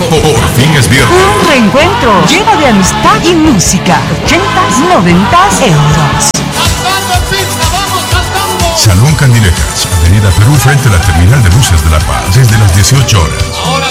Por fin es viernes. Un reencuentro lleno de amistad y música. 80s, 90s, euros. Salón Candilejas, Avenida Perú, frente a la Terminal de Buses de La Paz, desde las 18 horas. Ahora